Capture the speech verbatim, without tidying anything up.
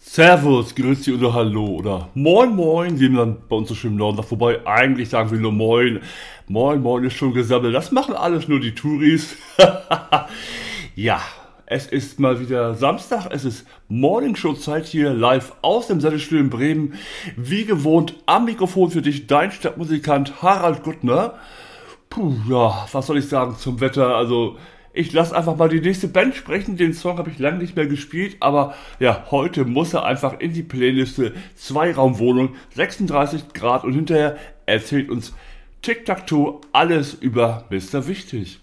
Servus, grüezi oder Hallo oder Moin Moin, wie man bei uns so schön im Norden sagt, wobei eigentlich sagen wir nur Moin. Moin Moin ist schon gesammelt, das machen alles nur die Touris. Ja, es ist mal wieder Samstag, es ist Morningshow-Zeit hier live aus dem Sattelstuhl in Bremen. Wie gewohnt am Mikrofon für dich dein Stadtmusikant Harald Guttner. Puh, ja, was soll ich sagen zum Wetter, also... Ich lasse einfach mal die nächste Band sprechen. Den Song habe ich lange nicht mehr gespielt, aber ja, heute muss er einfach in die Playliste. Zweiraumwohnung, sechsunddreißig Grad und hinterher erzählt uns Tic-Tac-Toe alles über Mister Wichtig.